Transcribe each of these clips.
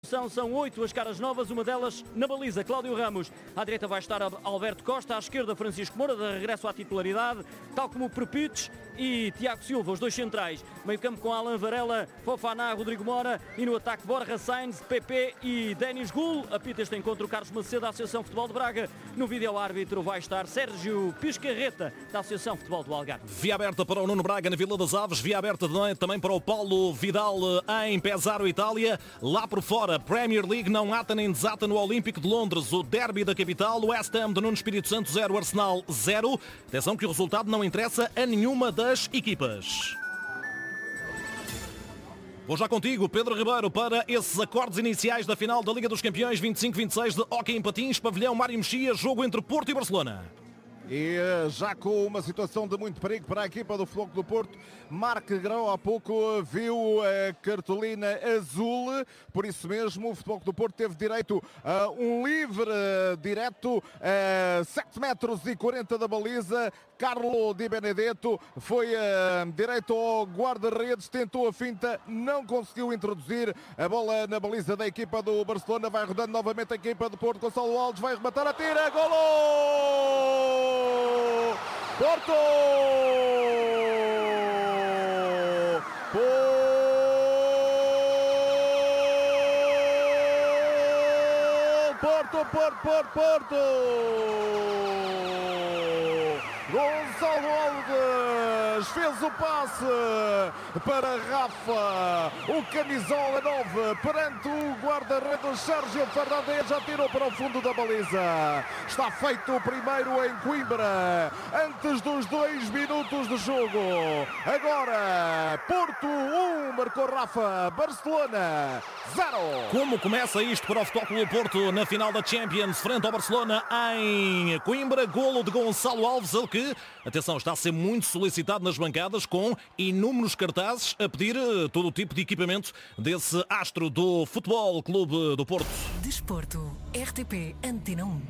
São 8 as caras novas, uma delas na baliza, Cláudio Ramos. À direita vai estar Alberto Costa, à esquerda Francisco Moura, de regresso à titularidade, tal como Perpites e Tiago Silva, os dois centrais. Meio campo com Alan Varela, Fofana, Rodrigo Mora e no ataque Borja Sainz, Pepe e Denis Gul. Apita este encontro Carlos Macedo da Associação Futebol de Braga. No vídeo árbitro vai estar Sérgio Piscarreta da Associação Futebol do Algarve. Via aberta para o Nuno Braga na Vila das Aves, via aberta também para o Paulo Vidal em Pesaro, Itália. Lá por fora, Premier League não ata nem desata no Olímpico de Londres, o derby da capital, West Ham de Nuno Espírito Santo 0, Arsenal 0. Atenção que o resultado não interessa a nenhuma das equipas. Vou já contigo, Pedro Ribeiro, para esses acordes iniciais da final da Liga dos Campeões 25-26 de hóquei em patins, pavilhão Mário Mexia, jogo entre Porto e Barcelona. E já com uma situação de muito perigo para a equipa do Futebol Clube do Porto, Marc Grau há pouco viu a cartolina azul, por isso mesmo o Futebol Clube do Porto teve direito a um livre direto a 7 metros e 40 da baliza. Carlo Di Benedetto foi direito ao guarda-redes, tentou a finta, não conseguiu introduzir a bola na baliza da equipa do Barcelona. Vai rodando novamente a equipa do Porto, Gonçalo Alves vai rematar, atira, golo! Porto! Porto! Gonçalo Alves fez o passe para Rafa, o camisola 9, perante o guarda-redes Sérgio Fernandes, já tirou para o fundo da baliza. Está feito o primeiro em Coimbra, antes dos 2 minutos de jogo. Agora, Porto 1, marcou Rafa, Barcelona 0. Como começa isto para o Futebol Clube do Porto na final da Champions, frente ao Barcelona em Coimbra? Golo de Gonçalo Alves, ele que, atenção, está a ser muito solicitado nas bancadas, com inúmeros cartazes a pedir todo o tipo de equipamento desse astro do Futebol Clube do Porto. Desporto, RTP Antena 1.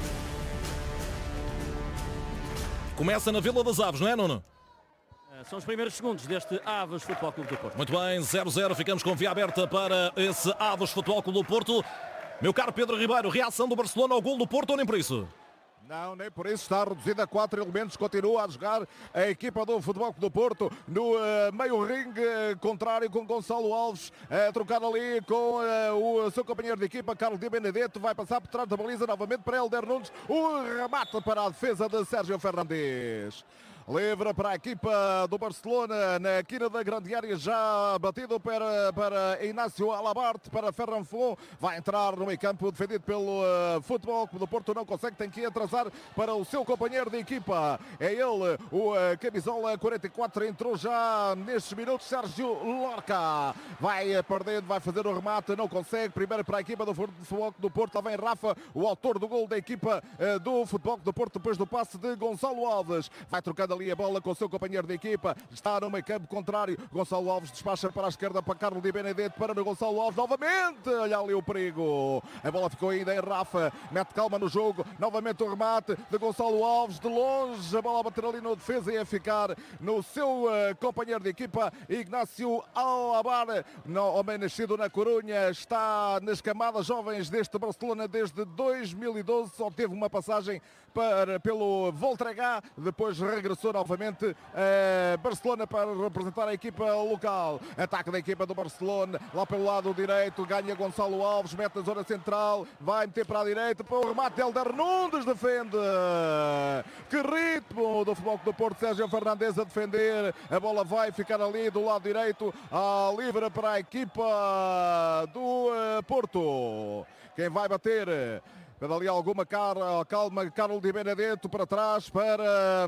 Começa na Vila das Aves, não é, Nuno? São os primeiros segundos deste Aves Futebol Clube do Porto. Muito bem, 0-0, ficamos com via aberta para esse Aves Futebol Clube do Porto. Meu caro Pedro Ribeiro, reação do Barcelona ao gol do Porto ou nem por isso? Não, nem por isso, está reduzida a 4 elementos, continua a jogar a equipa do Futebol Clube do Porto no meio ringue contrário, com Gonçalo Alves a trocar ali com o seu companheiro de equipa, Carlos Di Benedetto, vai passar por trás da baliza novamente para Helder Nunes, o remate para a defesa de Sérgio Fernandes. Livre para a equipa do Barcelona na quina da grande área, já batido para Inácio Alabarte, para Ferran Flon, vai entrar no meio campo defendido pelo Futebol Clube do Porto, não consegue, tem que atrasar para o seu companheiro de equipa, é ele, o camisola 44, entrou já nestes minutos, Sérgio Lorca, vai perdendo, vai fazer o remate, não consegue, primeiro para a equipa do Futebol Clube do Porto, lá vem Rafa, o autor do gol da equipa do Futebol Clube do Porto, depois do passe de Gonçalo Alves, vai trocando ali a bola com o seu companheiro de equipa, está no meio campo contrário, Gonçalo Alves despacha para a esquerda para Carlos Di Benedetto, para no Gonçalo Alves novamente, olha ali o perigo, a bola ficou ainda em Rafa, mete calma no jogo, novamente o remate de Gonçalo Alves, de longe, a bola a bater ali no defesa e a ficar no seu companheiro de equipa, Ignácio Alabar, homem nascido na Corunha, está nas camadas jovens deste Barcelona desde 2012, só teve uma passagem pelo Voltregá, depois regressou novamente a Barcelona para representar a equipa local. Ataque da equipa do Barcelona, lá pelo lado direito, ganha Gonçalo Alves, mete na zona central, vai meter para a direita, para o remate, Helder Nunes defende. Que ritmo do Futebol Clube do Porto, Sérgio Fernandes a defender, a bola vai ficar ali do lado direito, livre para a equipa do Porto. Quem vai bater? Pede ali alguma calma, Carlos Di Benedetto para trás para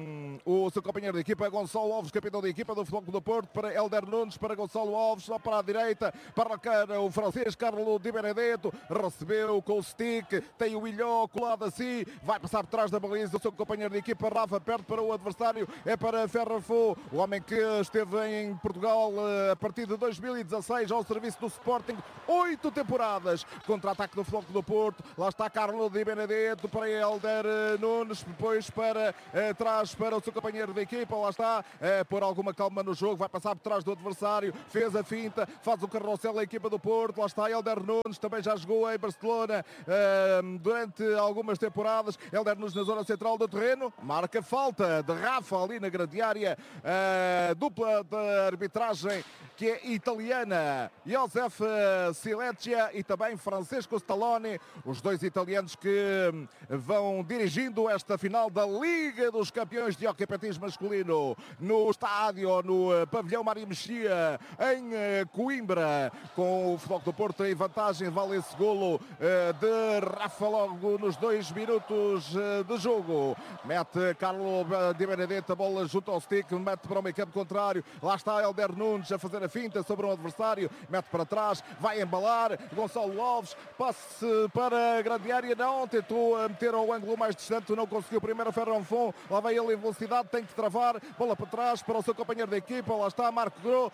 o seu companheiro de equipa, Gonçalo Alves, capitão da equipa do Futebol Clube do Porto, para Helder Nunes, para Gonçalo Alves, só para a direita, para o francês Carlos Di Benedetto, recebeu com o stick, tem o Ilhó colado assim, vai passar por trás da baliza, o seu companheiro de equipa, Rafa, perto para o adversário, é para Ferran Flon, o homem que esteve em Portugal a partir de 2016 ao serviço do Sporting, 8 temporadas, contra-ataque do Futebol Clube do Porto, lá está está Carlos Di Benedetto para Helder Nunes, depois para trás para o seu companheiro de equipa, lá está, por alguma calma no jogo, vai passar por trás do adversário, fez a finta, faz o carrossel a equipa do Porto, lá está Helder Nunes, também já jogou em Barcelona durante algumas temporadas. Helder Nunes na zona central do terreno, marca falta de Rafa ali na grande área, dupla de arbitragem que é italiana, Josef Sileccia e também Francesco Stallone, os dois italianos que vão dirigindo esta final da Liga dos Campeões de Hóquei Patins masculino no estádio, no pavilhão Mário Mexia, em Coimbra, com o Futebol do Porto em vantagem. Vale esse golo de Rafa logo nos 2 minutos de jogo. Mete Carlos Di Benedetto a bola junto ao stick, mete para o meio campo contrário, lá está Helder Nunes a fazer a finta sobre um adversário, mete para trás, vai embalar, Gonçalo Alves, passe para a grande área, não, tentou meter ao ângulo mais distante, não conseguiu, primeiro Ferranfon, lá vai ele em velocidade, tem que travar, bola para trás para o seu companheiro de equipa, lá está Marco Gro,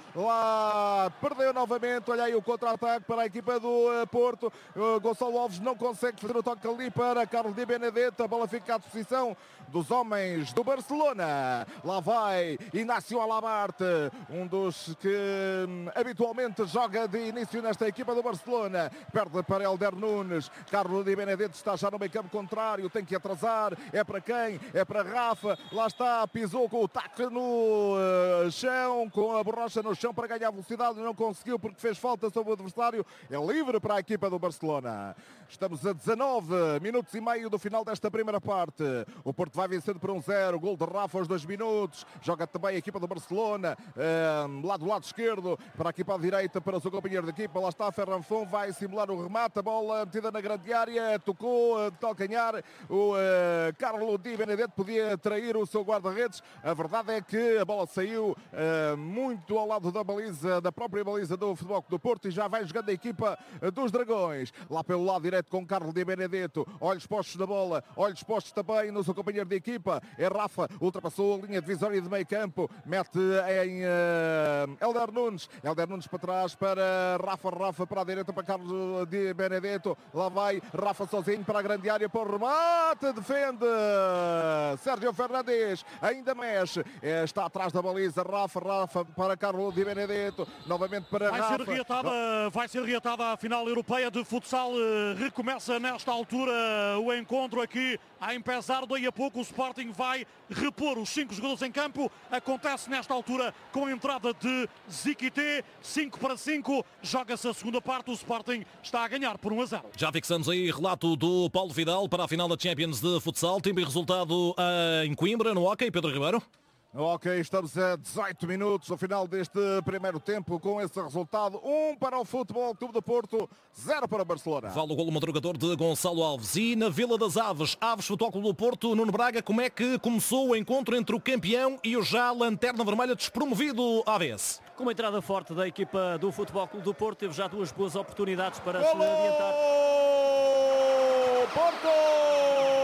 lá perdeu novamente, olha aí o contra-ataque para a equipa do Porto, Gonçalo Alves não consegue fazer o toque ali para Carlos Di Benedetto, a bola fica à disposição dos homens do Barcelona, lá vai Inácio Alabarte, um dos que habitualmente joga de início nesta equipa do Barcelona, perde para Helder Nunes, Carlos Di Benedetto está já no meio campo contrário, tem que atrasar, é para quem? É para Rafa, lá está, pisou com o taco no chão, com a borracha no chão para ganhar velocidade, não conseguiu porque fez falta sobre o adversário, é livre para a equipa do Barcelona. Estamos a 19 minutos e meio do final desta primeira parte, o Porto vai vencendo por 1-0, gol de Rafa aos 2 minutos, joga também a equipa do Barcelona, lá do lado esquerdo, para a equipa à direita, para o seu companheiro de equipa, lá está Ferranfon, vai simular o remate, a bola metida na grande área, tocou de calcanhar, o Carlos Di Benedetto podia trair o seu guarda-redes, a verdade é que a bola saiu muito ao lado da baliza, da própria baliza do Futebol do Porto e já vai jogando a equipa dos Dragões, lá pelo lado direito com Carlos Di Benedetto, olhos postos na bola, olhos postos também no seu companheiro de equipa, é Rafa, ultrapassou a linha divisória de meio campo, mete em Helder Nunes para trás para Rafa para a direita para Carlos Di Benedetto, lá vai Rafa sozinho para a grande área para o remate, defende Sérgio Fernandes, ainda mexe, está atrás da baliza, Rafa para Carlos Di Benedetto, novamente para Rafa. Vai ser reatada a final europeia de futsal, recomeça nesta altura o encontro aqui em Pesaro, daí a pouco o Sporting vai repor os 5 jogadores em campo, acontece nesta altura com a entrada de Ziquité, 5-5, joga-se a segunda parte, o Sporting está a ganhar por 1-0. Já fixamos aí relato do Paulo Vidal para a final da Champions de futsal, tempo e resultado em Coimbra, no hóquei, Pedro Ribeiro. Ok, estamos a 18 minutos no final deste primeiro tempo com esse resultado, 1 para o Futebol Clube do Porto, 0 para o Barcelona. Vale o golo madrugador de Gonçalo Alves. E na Vila das Aves, Futebol Clube do Porto, Nuno Braga, como é que começou o encontro entre o campeão e o já lanterna vermelha despromovido AVS? Com uma entrada forte da equipa do Futebol Clube do Porto, teve já 2 boas oportunidades para se adiantar. Porto!